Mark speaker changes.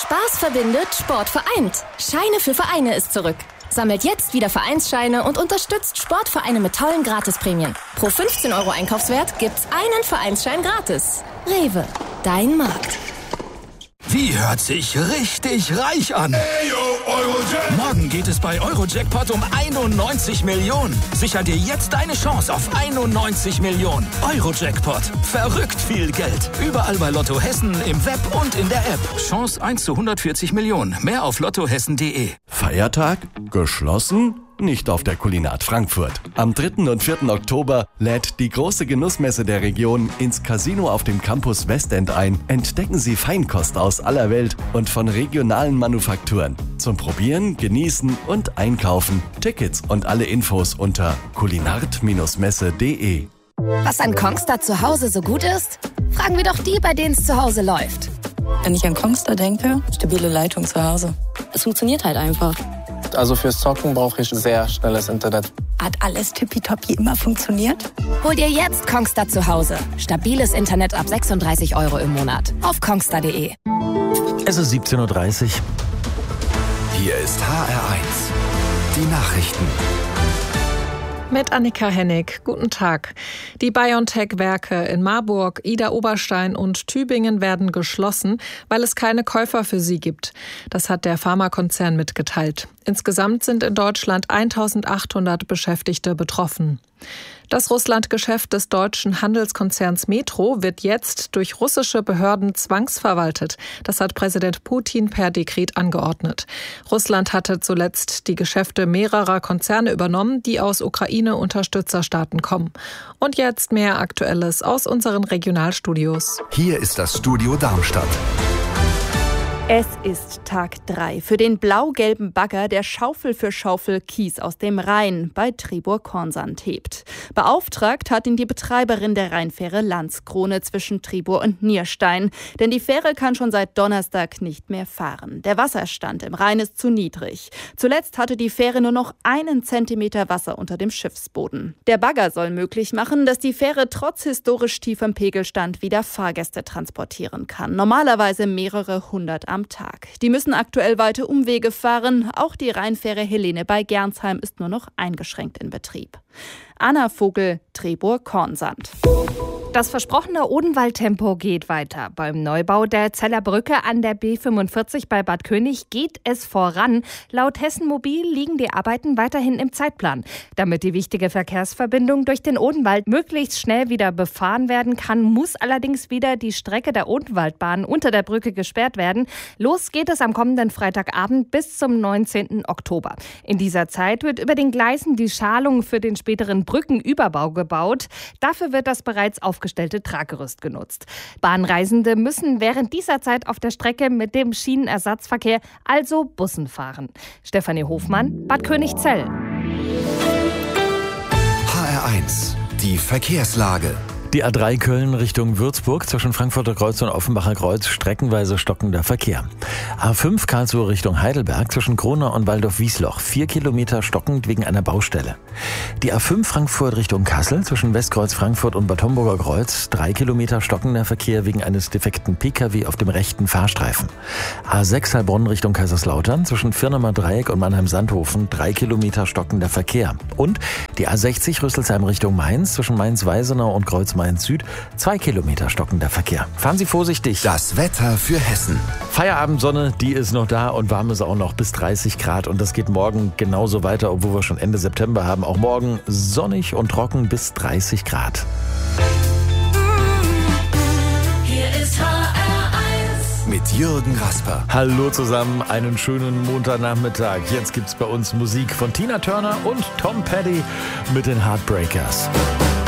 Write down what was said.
Speaker 1: Spaß verbindet, Sport vereint. Scheine für Vereine ist zurück. Sammelt jetzt wieder Vereinsscheine und unterstützt Sportvereine mit tollen Gratisprämien. Pro 15 € Einkaufswert gibt's einen Vereinsschein gratis. Rewe, dein Markt.
Speaker 2: Wie hört sich richtig reich an? Morgen geht es bei Eurojackpot um 91 Millionen. Sicher dir jetzt deine Chance auf 91 Millionen. Eurojackpot. Verrückt viel Geld. Überall bei Lotto Hessen, im Web und in der App. Chance 1 zu 140 Millionen. Mehr auf lottohessen.de.
Speaker 3: Feiertag? Geschlossen? Nicht auf der Kulinat Frankfurt. Am 3. und 4. Oktober lädt die große Genussmesse der Region ins Casino auf dem Campus Westend ein. Entdecken Sie Feinkost aus aller Welt und von regionalen Manufakturen. Zum Probieren, Genießen und Einkaufen. Tickets und alle Infos unter kulinart-messe.de.
Speaker 1: Was an Kongstar zu Hause so gut ist? Fragen wir doch die, bei denen es zu Hause läuft.
Speaker 4: Wenn ich an Kongstar denke, stabile Leitung zu Hause. Es funktioniert halt einfach.
Speaker 5: Also fürs Zocken brauche ich sehr schnelles Internet.
Speaker 4: Hat alles tippitoppi immer funktioniert?
Speaker 1: Hol dir jetzt Kongstar zu Hause. Stabiles Internet ab 36 € im Monat. Auf kongstar.de.
Speaker 6: Es ist 17:30 Uhr.
Speaker 2: Hier ist HR1. Die Nachrichten.
Speaker 7: Mit Annika Hennig. Guten Tag. Die BioNTech-Werke in Marburg, Idar-Oberstein und Tübingen werden geschlossen, weil es keine Käufer für sie gibt. Das hat der Pharmakonzern mitgeteilt. Insgesamt sind in Deutschland 1.800 Beschäftigte betroffen. Das Russland-Geschäft des deutschen Handelskonzerns Metro wird jetzt durch russische Behörden zwangsverwaltet. Das hat Präsident Putin per Dekret angeordnet. Russland hatte zuletzt die Geschäfte mehrerer Konzerne übernommen, die aus Ukraine-Unterstützerstaaten kommen. Und jetzt mehr Aktuelles aus unseren Regionalstudios.
Speaker 2: Hier ist das Studio Darmstadt.
Speaker 8: Es ist Tag 3 für den blau-gelben Bagger, der Schaufel für Schaufel Kies aus dem Rhein bei Tribur-Kornsand hebt. Beauftragt hat ihn die Betreiberin der Rheinfähre Landskrone zwischen Tribur und Nierstein. Denn die Fähre kann schon seit Donnerstag nicht mehr fahren. Der Wasserstand im Rhein ist zu niedrig. Zuletzt hatte die Fähre nur noch 1 Zentimeter Wasser unter dem Schiffsboden. Der Bagger soll möglich machen, dass die Fähre trotz historisch tiefem Pegelstand wieder Fahrgäste transportieren kann. Normalerweise mehrere hundert am Tag. Die müssen aktuell weite Umwege fahren. Auch die Rheinfähre Helene bei Gernsheim ist nur noch eingeschränkt in Betrieb. Anna Vogel, Tribur-Kornsand.
Speaker 9: Das versprochene Odenwald-Tempo geht weiter. Beim Neubau der Zeller Brücke an der B45 bei Bad König geht es voran. Laut Hessen Mobil liegen die Arbeiten weiterhin im Zeitplan. Damit die wichtige Verkehrsverbindung durch den Odenwald möglichst schnell wieder befahren werden kann, muss allerdings wieder die Strecke der Odenwaldbahn unter der Brücke gesperrt werden. Los geht es am kommenden Freitagabend bis zum 19. Oktober. In dieser Zeit wird über den Gleisen die Schalung für den späteren Brückenüberbau gebaut. Dafür wird das bereits aufgestellte Traggerüst genutzt. Bahnreisende müssen während dieser Zeit auf der Strecke mit dem Schienenersatzverkehr, also Bussen, fahren. Stefanie Hofmann, Bad Königzell.
Speaker 2: HR1. Die Verkehrslage.
Speaker 6: Die A3 Köln Richtung Würzburg zwischen Frankfurter Kreuz und Offenbacher Kreuz streckenweise stockender Verkehr. A5 Karlsruhe Richtung Heidelberg zwischen Kronau und Waldorf-Wiesloch 4 Kilometer stockend wegen einer Baustelle. Die A5 Frankfurt Richtung Kassel zwischen Westkreuz Frankfurt und Bad Homburger Kreuz 3 Kilometer stockender Verkehr wegen eines defekten Pkw auf dem rechten Fahrstreifen. A6 Heilbronn Richtung Kaiserslautern zwischen Firnemer Dreieck und Mannheim-Sandhofen 3 Kilometer stockender Verkehr. Und die A60 Rüsselsheim Richtung Mainz zwischen Mainz-Weisenau und Kreuz Mainz-Süd 2 Kilometer stockender Verkehr. Fahren Sie vorsichtig.
Speaker 2: Das Wetter für Hessen.
Speaker 6: Feierabendsonne, die ist noch da und warm ist auch noch bis 30 Grad. Und das geht morgen genauso weiter, obwohl wir schon Ende September haben. Auch morgen sonnig und trocken bis 30 Grad.
Speaker 10: Hier ist HR1
Speaker 2: mit Jürgen Rasper.
Speaker 6: Hallo zusammen, einen schönen Montagnachmittag. Jetzt gibt's bei uns Musik von Tina Turner und Tom Petty mit den Heartbreakers.